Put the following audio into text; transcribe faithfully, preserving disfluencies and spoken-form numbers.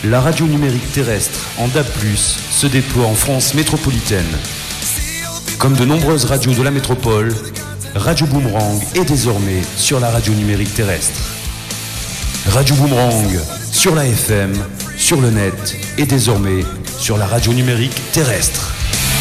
La radio numérique terrestre en D A B plus, se déploie en France métropolitaine. Comme de nombreuses radios de la métropole, Radio Boomerang est désormais sur la radio numérique terrestre. Radio Boomerang, sur la F M, sur le net et désormais sur la radio numérique terrestre.